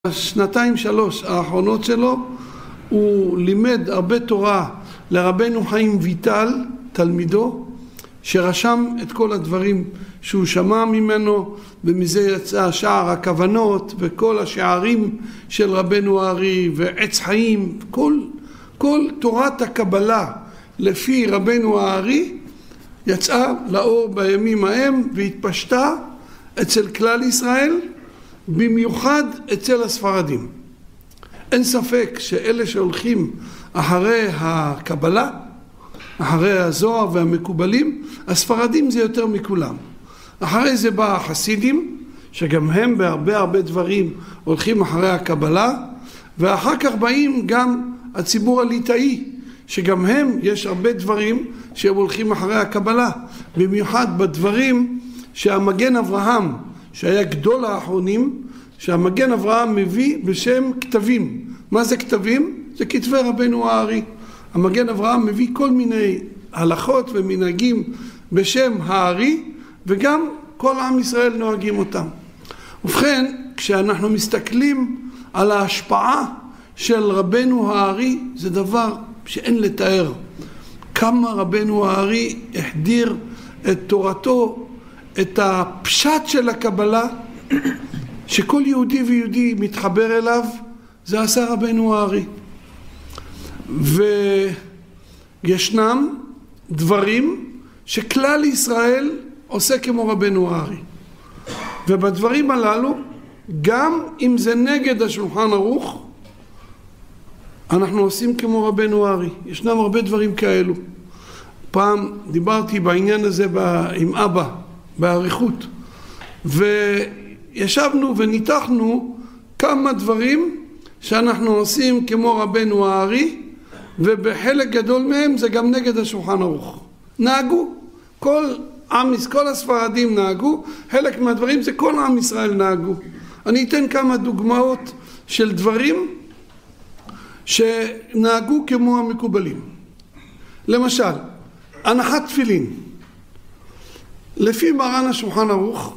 השנתיים שלוש האחרונות שלו הוא לימד הרבה תורה לרבנו חיים ויטל, תלמידו, שרשם את כל הדברים שהוא שמע ממנו, ומזה יצא שער הכוונות וכל השערים של רבנו הארי ועץ חיים. כל תורת הקבלה לפי רבנו הארי יצאה לאור בימים ההם והתפשטה אצל כלל ישראל, במיוחד אצל הספרדים. אין ספק שאלה שהולכים אחרי הקבלה, אחרי הזוהר והמקובלים, הספרדים זה יותר מכולם. אחרי זה בא החסידים, שגם הם בהרבה דברים הולכים אחרי הקבלה, ואחר כך באים גם הציבור הליטאי, שגם הם יש הרבה דברים שהם הולכים אחרי הקבלה, במיוחד בדברים שהמגן אברהם, שהיה גדול האחרונים, שהמגן אברהם מביא בשם כתבים. מה זה כתבים? זה כתבי רבנו הארי. המגן אברהם מביא כל מיני הלכות ומנהגים בשם הארי, וגם כל עם ישראל נוהגים אותם. ובכן, כשאנחנו מסתכלים על ההשפעה של רבנו הארי, זה דבר שאין לתאר. כמה רבנו הארי החדיר את תורתו, את הפשט של הקבלה, שכל יהודי ויהודי מתחבר אליו, זה עשה רבנו הארי. וישנם דברים שכלל ישראל עושה כמו רבנו הארי. ובדברים הללו, גם אם זה נגד השולחן ערוך, אנחנו עושים כמו רבנו הארי. ישנם הרבה דברים כאלו. פעם דיברתי בעניין הזה עם אבא, באריכות, וישבנו וניתחנו כמה דברים שאנחנו עושים כמו רבנו הארי, ובחלק גדול מהם זה גם נגד השולחן ערוך. נהגו, כל הספרדים נהגו, חלק מהדברים זה כל עם ישראל נהגו. אני אתן כמה דוגמאות של דברים שנהגו כמו המקובלים. למשל, הנחת תפילין. לפי מרן השולחן ערוך,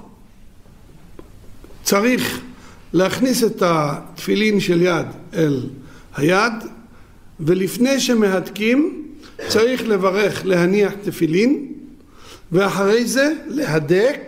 צריך להכניס את התפילין של יד אל היד, ולפני שמהדקים צריך לברך להניח תפילין, ואחרי זה להדק,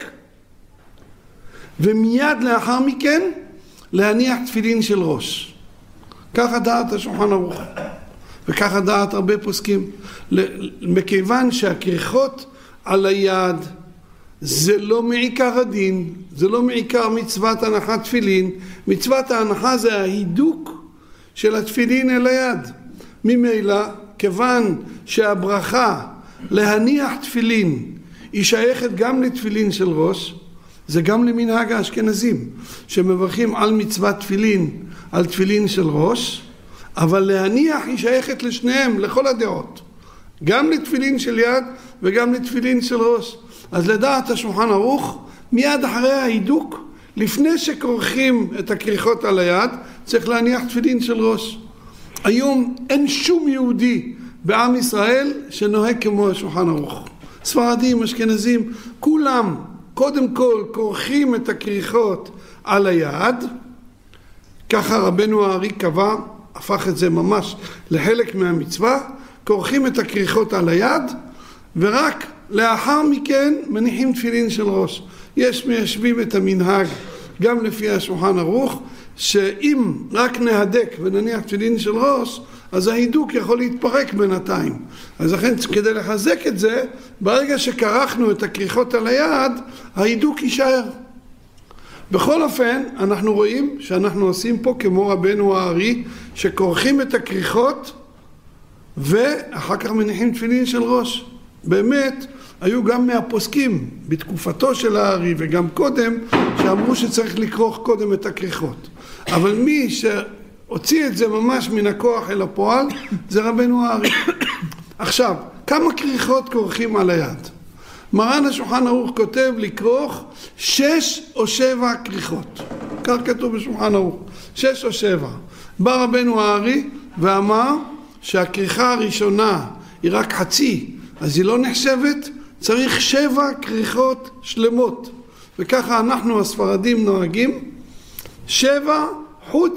ומיד לאחר מכן להניח תפילין של ראש. ככה דעת השולחן ערוך, וככה דעת הרבה פוסקים. מכיוון שהכריכות על היד זה לא מעיקר הדין, זה לא מעיקר מצוות הנחת תפילין. מצוות ההנחה זה ההידוק של התפילין אל היד. ממילא, כיוון שהברכה להניח תפילין היא שייכת גם לתפילין של ראש, זה גם למנהג האשכנזים שמברכים על מצוות תפילין על תפילין של ראש, אבל להניח היא שייכת לשניהם, לכל הדעות, גם לתפילין של יד וגם לתפילין של ראש. אז לדעת השולחן ערוך, מיד אחרי ההידוק, לפני שכורכים את הכריכות על היד, צריך להניח תפילין של ראש. היום אין שום יהודי בעם ישראל שנוהג כמו השולחן ערוך. ספרדים, אשכנזים, כולם קודם כל כורכים את הכריכות על היד. ככה רבנו הארי קבע, הפך את זה ממש לחלק מהמצווה, כורכים את הכריכות על היד, ורק לאחר מכן מניחים תפילין של ראש. יש מיישבים את המנהג גם לפי השולחן ערוך, שאם רק נהדק ונניח תפילין של ראש, אז ההידוק יכול להתפרק בינתיים. אז לכן כדי לחזק את זה, ברגע שכרכנו את הכריכות על היד, ההידוק יישאר. בכל אופן, אנחנו רואים שאנחנו עושים פה כמו רבנו הארי, שכורכים את הכריכות ואחר כך מניחים תפילין של ראש. באמת, היו גם מהפוסקים בתקופתו של הארי וגם קודם, שאמרו שצריך לכרוך קודם את הכריכות. אבל מי שהוציא את זה ממש מן הכוח אל הפועל, זה רבנו הארי. עכשיו, כמה כריכות כורכים על היד? מרן השולחן ערוך כותב לכרוך 6 או 7 כריכות. כך כתוב בשולחן ערוך, 6 או 7. בא רבנו הארי ואמר שהכריכה הראשונה היא רק חצי, אז היא לא נחשבת, צריך 7 כריכות שלמות. וככה אנחנו הספרדים נוהגים, 7 חוץ